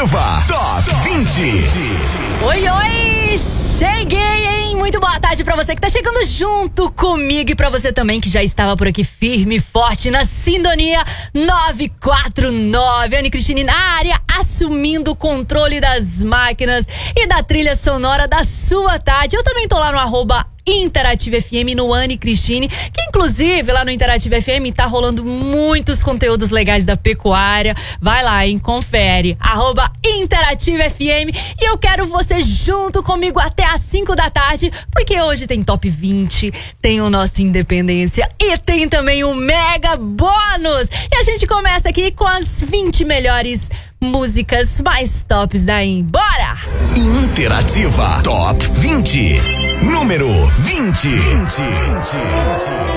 Interativa Top 20. Oi, cheguei, hein? Muito boa tarde pra você que tá chegando junto comigo e pra você também que já estava por aqui firme e forte na sintonia 949. Anne Cristine na área, assumindo o controle das máquinas e da trilha sonora da sua tarde. Eu também tô lá no @Interativa FM no Anne Cristine, que inclusive lá no Interativa FM tá rolando muitos conteúdos legais da pecuária. Vai lá, hein? Confere. @Interativa FM. E eu quero você junto comigo até às 5 da tarde, porque hoje tem Top 20, tem o nosso Independência e tem também o Mega Bônus. E a gente começa aqui com as 20 melhores músicas mais tops daí. Bora! Interativa Top 20. Número 20.